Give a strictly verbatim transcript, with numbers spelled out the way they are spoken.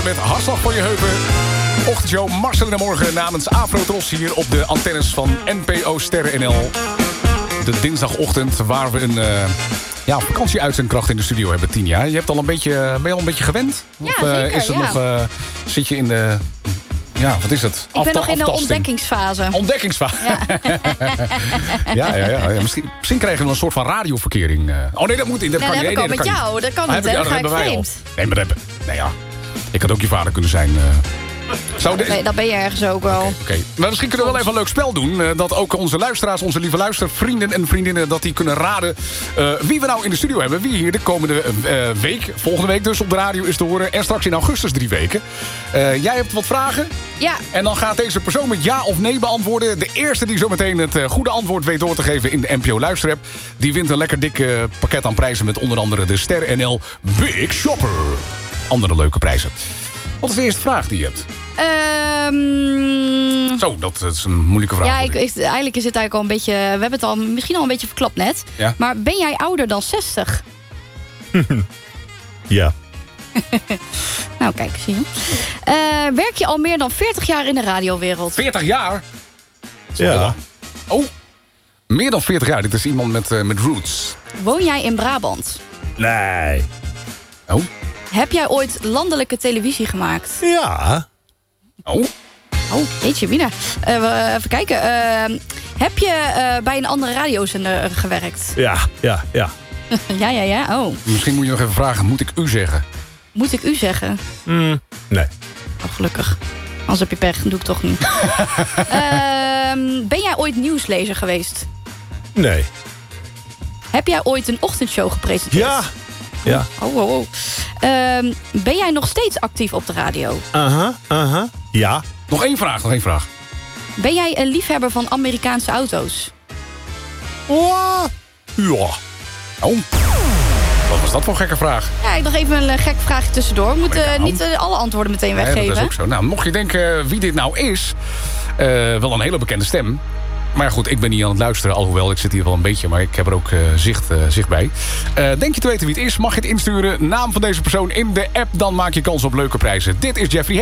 met Hartslag voor je heupen. Ochtendshow Marcel in de Morgen namens Afrotros hier op de antennes van N P O Sterren N L. De dinsdagochtend waar we een uh, ja, vakantieuitzendkracht in de studio hebben, Tinja. Je hebt al een beetje, ben je al een beetje gewend? Ja, of, uh, zeker, is het ja. nog, uh, zit je in de... Ja, wat is het? Ik ben nog in de aftasting. ontdekkingsfase. Ontdekkingsfase. Ja. ja, ja, ja, ja. Misschien, misschien krijgen we een soort van radioverkering. Uh. Oh nee, dat moet in. Dat Nee, kan dat niet. heb Nee, ik dat al kan met niet. jou. Dat kan Ah, niet, heb hè? ik- Dan ja, ga ik dat hebben wij al. vreemd. Nee, maar dat hebben... Nee, ja. Ik had ook je vader kunnen zijn. Uh. Zou de... Nee, dat ben je ergens ook wel. Oké, okay. Maar misschien kunnen we wel even een leuk spel doen. Uh, dat ook onze luisteraars, onze lieve luistervrienden en vriendinnen... dat die kunnen raden uh, wie we nou in de studio hebben. Wie hier de komende uh, week, volgende week dus op de radio is te horen. En straks in augustus drie weken. Uh, jij hebt wat vragen. Ja. En dan gaat deze persoon met ja of nee beantwoorden. De eerste die zo meteen het uh, goede antwoord weet door te geven in de N P O Luisterapp... die wint een lekker dik uh, pakket aan prijzen... met onder andere de Ster N L Big Shopper. Andere leuke prijzen. Wat is de eerste vraag die je hebt? Um, Zo, dat, dat is een moeilijke vraag. ja, ik, ik, eigenlijk is het eigenlijk al een beetje... We hebben het al misschien al een beetje verklapt net. Ja? Maar ben jij ouder dan zestig? Ja. Nou, kijk, zie je. Uh, werk je al meer dan veertig jaar in de radiowereld? veertig jaar? Ja. Oh, meer dan veertig jaar. Dit is iemand met, uh, met roots. Woon jij in Brabant? Nee. Oh, Heb jij ooit landelijke televisie gemaakt? Ja. oh. Oh, jeetje, Mina. Uh, we- even kijken. Uh, heb je uh, bij een andere radiozender gewerkt? Ja, ja, ja. ja, ja, ja. Oh, Misschien moet je nog even vragen, moet ik u zeggen? moet ik u zeggen? Mm, nee. Oh, gelukkig. Anders heb je pech, doe ik toch niet. uh, ben jij ooit nieuwslezer geweest? Nee. Heb jij ooit een ochtendshow gepresenteerd? Ja. Ja. Oh, oh, oh. Uh, ben jij nog steeds actief op de radio? Aha, aha. Ja. Nog één vraag, nog één vraag. Ben jij een liefhebber van Amerikaanse auto's? Oh. Ja. Oh, wat was dat voor een gekke vraag? Ja, ik dacht even een gek vraagje tussendoor. We moeten Amerikaan. niet uh, alle antwoorden meteen Nee, weggeven. dat is ook zo. Nou, mocht je denken wie dit nou is... Uh, wel een hele bekende stem. Maar ja, goed, ik ben niet aan het luisteren. Alhoewel, ik zit hier wel een beetje, maar ik heb er ook uh, zicht, uh, zicht bij. Uh, denk je te weten wie het is? Mag je het insturen? Naam van deze persoon in de app. Dan maak je kans op leuke prijzen. Dit is Jeffrey